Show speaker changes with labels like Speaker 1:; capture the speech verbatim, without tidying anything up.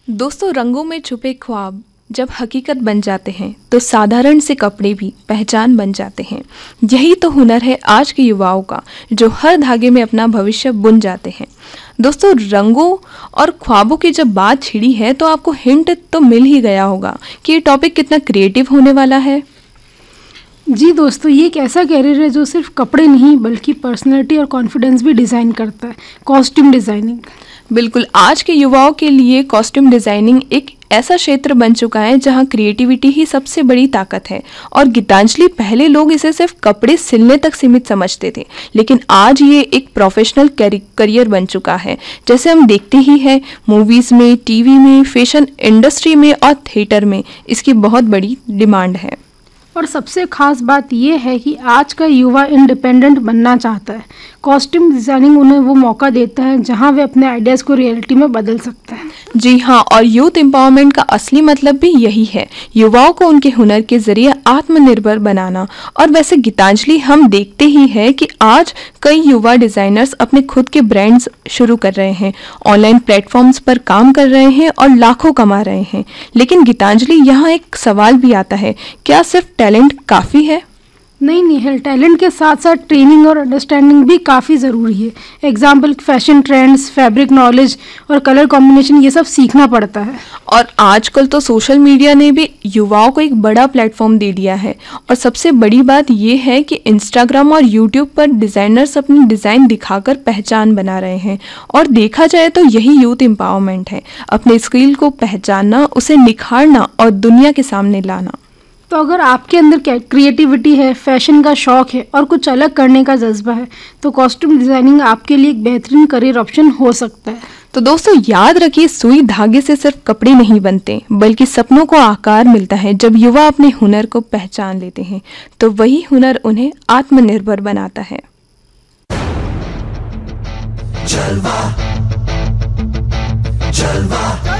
Speaker 1: दोस्तों, रंगों में छुपे ख्वाब जब हकीकत बन जाते हैं तो साधारण से कपड़े भी पहचान बन जाते हैं। यही तो हुनर है आज के युवाओं का, जो हर धागे में अपना भविष्य बुन जाते हैं। दोस्तों, रंगों और ख्वाबों की जब बात छिड़ी है तो आपको हिंट तो मिल ही गया होगा कि ये टॉपिक कितना क्रिएटिव होने वाला है।
Speaker 2: जी दोस्तों, ये एक ऐसा कैरियर है जो सिर्फ कपड़े नहीं बल्कि पर्सनैलिटी और कॉन्फिडेंस भी डिज़ाइन करता है। Costume designing.
Speaker 1: बिल्कुल, आज के युवाओं के लिए कॉस्ट्यूम डिज़ाइनिंग एक ऐसा क्षेत्र बन चुका है जहां क्रिएटिविटी ही सबसे बड़ी ताकत है। और गीतांजलि, पहले लोग इसे सिर्फ कपड़े सिलने तक सीमित समझते थे, लेकिन आज ये एक प्रोफेशनल करियर बन चुका है। जैसे हम देखते ही हैं, मूवीज़ में, टीवी में, फैशन इंडस्ट्री में और थिएटर में इसकी बहुत बड़ी डिमांड है।
Speaker 2: और सबसे खास बात यह है कि आज का युवा इंडिपेंडेंट बनना चाहता है। कॉस्ट्यूम डिज़ाइनिंग उन्हें वो मौका देता है जहां वे अपने आइडियाज़ को रियलिटी में बदल सकते हैं।
Speaker 1: जी हाँ, और यूथ एम्पावरमेंट का असली मतलब भी यही है, युवाओं को उनके हुनर के जरिए आत्मनिर्भर बनाना। और वैसे गीतांजलि, हम देखते ही हैं कि आज कई युवा डिज़ाइनर्स अपने खुद के ब्रांड्स शुरू कर रहे हैं, ऑनलाइन प्लेटफॉर्म्स पर काम कर रहे हैं और लाखों कमा रहे हैं। लेकिन गीतांजलि, यहाँ एक सवाल भी आता है, क्या सिर्फ टैलेंट काफ़ी है?
Speaker 2: नहीं नहीं, टैलेंट के साथ साथ ट्रेनिंग और अंडरस्टैंडिंग भी काफ़ी ज़रूरी है। Example, fashion trends, fabric knowledge और कलर कॉम्बिनेशन, ये सब सीखना पड़ता है।
Speaker 1: और आजकल तो सोशल मीडिया ने भी युवाओं को एक बड़ा प्लेटफॉर्म दे दिया है। और सबसे बड़ी बात यह है कि इंस्टाग्राम और यूट्यूब पर डिज़ाइनर्स अपनी डिज़ाइन दिखाकर पहचान बना रहे हैं। और देखा जाए तो यही यूथ एम्पावरमेंट है, अपने स्किल को पहचानना, उसे निखारना और दुनिया के सामने लाना।
Speaker 2: तो अगर आपके अंदर क्रिएटिविटी है, फैशन का शौक है और कुछ अलग करने का जज्बा है, तो कॉस्ट्यूम डिज़ाइनिंग आपके लिए एक बेहतरीन करियर ऑप्शन हो सकता है।
Speaker 1: तो दोस्तों, याद रखिए, सुई धागे से सिर्फ कपड़े नहीं बनते, बल्कि सपनों को आकार मिलता है। जब युवा अपने हुनर को पहचान लेते हैं तो वही हुनर उन्हें आत्मनिर्भर बनाता है।
Speaker 3: जलवा जलवा